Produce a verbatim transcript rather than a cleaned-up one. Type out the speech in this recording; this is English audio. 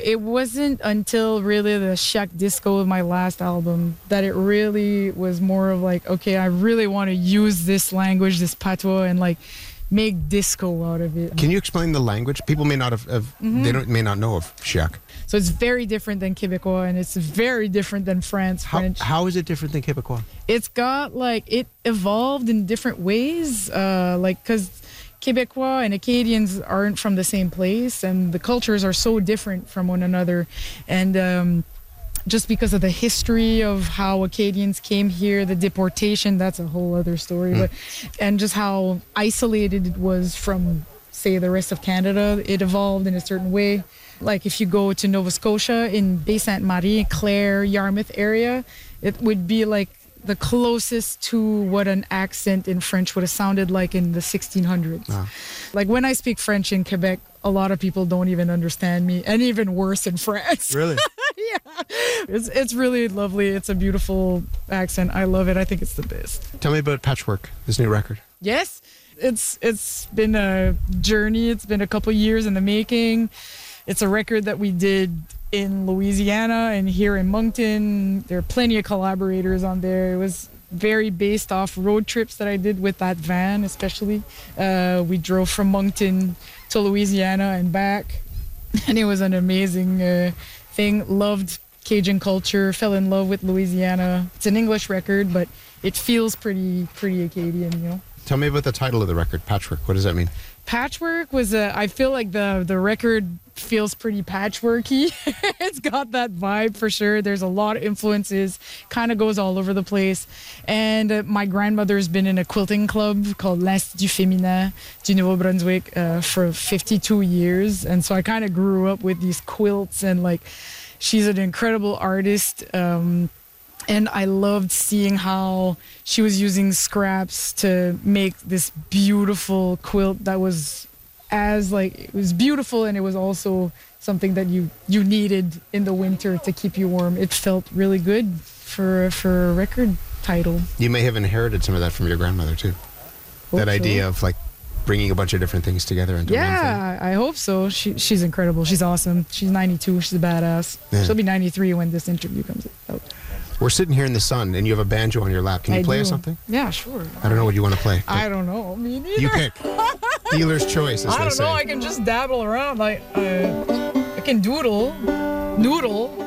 it wasn't until really the Shack Disco of my last album that it really was more of like, okay, I really want to use this language, this patois, and like make disco out of it. Can you explain the language? People may not have, have mm-hmm. they don't, may not know of Shack. So it's very different than Québécois, and it's very different than France how, French. How is it different than Québécois? It's got like, it evolved in different ways, uh, like because Québécois and Acadians aren't from the same place, and the cultures are so different from one another. And um, just because of the history of how Acadians came here, the deportation, that's a whole other story. Mm. But and just how isolated it was from, say, the rest of Canada, it evolved in a certain way. Like if you go to Nova Scotia, in Baie Sainte Marie, Clare, Yarmouth area, it would be like the closest to what an accent in French would have sounded like in the sixteen hundreds. Wow. Like when I speak French in Quebec, a lot of people don't even understand me, and even worse in France. Really? Yeah. It's, it's really lovely. It's a beautiful accent. I love it. I think it's the best. Tell me about Patchwork, this new record. Yes. It's It's been a journey. It's been a couple years in the making. It's a record that we did in Louisiana and here in Moncton. There are plenty of collaborators on there. It was very based off road trips that I did with that van, especially. Uh, we drove from Moncton to Louisiana and back, and it was an amazing uh, thing. Loved Cajun culture, fell in love with Louisiana. It's an English record, but it feels pretty, pretty Acadian, you know. Tell me about the title of the record, Patchwork. What does that mean? Patchwork was a, I feel like the, the record feels pretty patchworky. It's got that vibe for sure. There's a lot of influences, kind of goes all over the place. And uh, my grandmother's been in a quilting club called l'Institut Féminin du Nouveau-Brunswick uh, for fifty-two years. And so I kind of grew up with these quilts, and like, she's an incredible artist. Um, And I loved seeing how she was using scraps to make this beautiful quilt that was as like, it was beautiful, and it was also something that you, you needed in the winter to keep you warm. It felt really good for, for a record title. You may have inherited some of that from your grandmother too. Hope that so. idea of like bringing a bunch of different things together into yeah, one thing. Yeah, I hope so. She, she's incredible. She's awesome. She's ninety-two. She's a badass. Yeah. She'll be ninety-three when this interview comes out. We're sitting here in the sun, and you have a banjo on your lap. Can you I play do. us something? Yeah, sure. I don't know what you want to play. I don't know. Me neither. You pick. Dealer's choice, as I they don't say. know. I can just dabble around. Like uh, I can doodle, noodle.